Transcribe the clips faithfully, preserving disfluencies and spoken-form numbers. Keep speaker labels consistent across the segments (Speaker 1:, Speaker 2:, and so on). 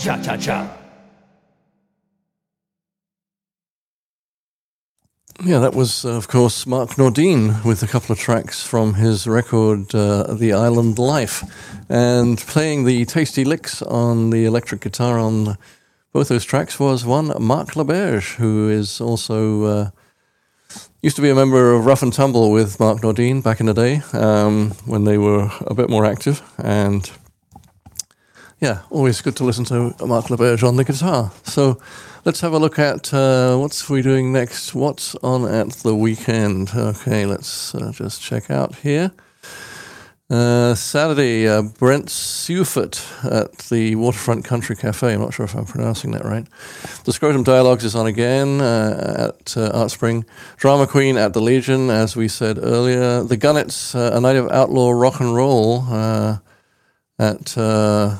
Speaker 1: Cha-cha-cha.
Speaker 2: Yeah, that was, uh, of course, Mark Nordine with a couple of tracks from his record, uh, The Island Life. And playing the tasty licks on the electric guitar on both those tracks was one Mark LaBerge, who is also uh, used to be a member of Rough and Tumble with Mark Nordine back in the day, um, when they were a bit more active. And yeah, always good to listen to Mark LaBerge on the guitar. So let's have a look at uh, what's we doing next. What's on at the weekend? Okay, let's uh, just check out here. Uh, Saturday, uh, Brent Seufert at the Waterfront Country Cafe. I'm not sure if I'm pronouncing that right. The Scrotum Dialogues is on again uh, at uh, Art Spring. Drama Queen at the Legion, as we said earlier. The Gunnets, uh, a night of outlaw rock and roll uh, at, uh,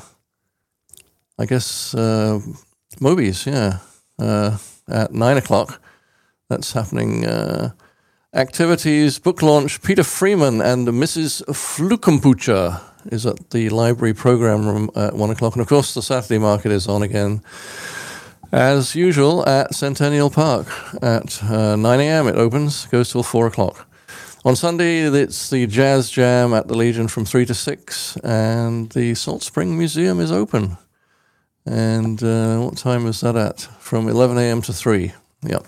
Speaker 2: I guess, uh, Moby's, yeah. Uh, at nine o'clock. That's happening. Uh, activities, book launch, Peter Freeman and Missus Flukumpucha is at the library program room at one o'clock. And of course, the Saturday market is on again, as usual, at Centennial Park at uh, nine a.m. It opens, goes till four o'clock. On Sunday, it's the Jazz Jam at the Legion from three to six, and the Salt Spring Museum is open. And uh, what time is that at? From eleven a.m. to three. Yep.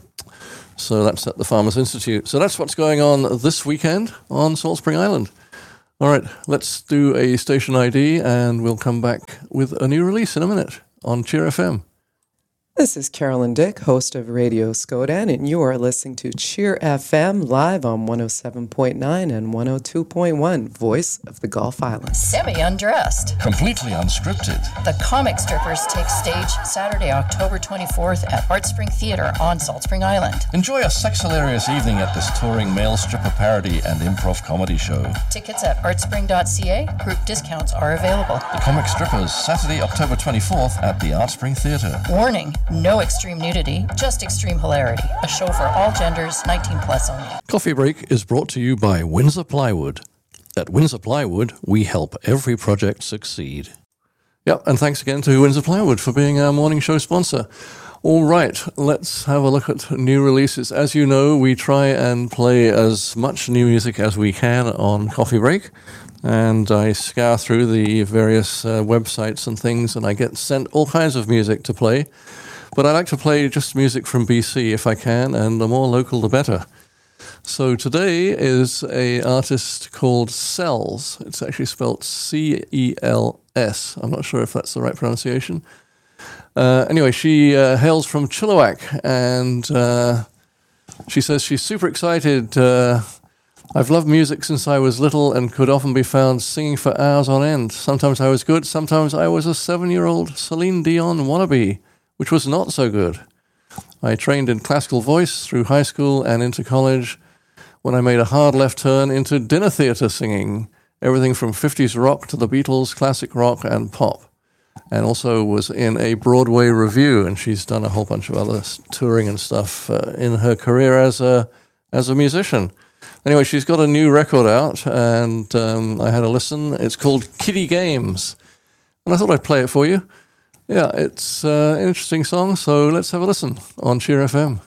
Speaker 2: So that's at the Farmers Institute. So that's what's going on this weekend on Salt Spring Island. All right, let's do a station I D, and we'll come back with a new release in a minute on Cheer F M.
Speaker 3: This is Carolyn Dick, host of Radio Skodan, and you are listening to Cheer F M live on one oh seven point nine and one oh two point one, Voice of the Gulf Islands.
Speaker 4: Semi-undressed.
Speaker 5: Completely unscripted.
Speaker 4: The Comic Strippers take stage Saturday, October twenty-fourth at Art Spring Theatre on Salt Spring Island.
Speaker 5: Enjoy a sex-hilarious evening at this touring male stripper parody and improv comedy show.
Speaker 4: Tickets at artspring dot c a. Group discounts are available.
Speaker 5: The Comic Strippers, Saturday, October twenty-fourth at the Art Spring Theatre.
Speaker 4: Warning. No extreme nudity, just extreme hilarity. A show for all genders, nineteen plus only.
Speaker 2: Coffee Break is brought to you by Windsor Plywood. At Windsor Plywood, we help every project succeed. Yep, and thanks again to Windsor Plywood for being our morning show sponsor. All right, let's have a look at new releases. As you know, we try and play as much new music as we can on Coffee Break. And I scour through the various uh, websites and things, and I get sent all kinds of music to play. But I like to play just music from B C if I can, and the more local the better. So today is a artist called Cells. It's actually spelled C E L S. I'm not sure if that's the right pronunciation. Uh, anyway, she uh, hails from Chilliwack, and uh, she says she's super excited. Uh, I've loved music since I was little and could often be found singing for hours on end. Sometimes I was good, sometimes I was a seven-year-old Celine Dion wannabe, which was not so good. I trained in classical voice through high school and into college when I made a hard left turn into dinner theatre singing, everything from fifties rock to the Beatles, classic rock, and pop. And also was in a Broadway review, and she's done a whole bunch of other touring and stuff uh, in her career as a as a musician. Anyway, she's got a new record out, and um, I had a listen. It's called Kiddie Games, and I thought I'd play it for you. Yeah, it's uh, an interesting song, so let's have a listen on Cheer F M.